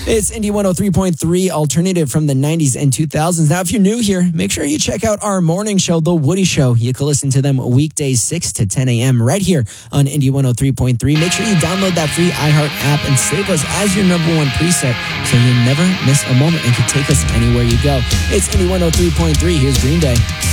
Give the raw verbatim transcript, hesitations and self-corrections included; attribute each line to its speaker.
Speaker 1: It's Indie one oh three point three alternative from the nineties and two thousands. Now, if you're new here, make sure you check out our morning show, The Woody Show. You can listen to them weekdays six to ten a.m. right here on Indie one oh three point three. Make sure you download that free iHeart app and save us as your number one preset so you never miss a moment and can take us anywhere you go. It's Indie one oh three point three. Here's Green Day.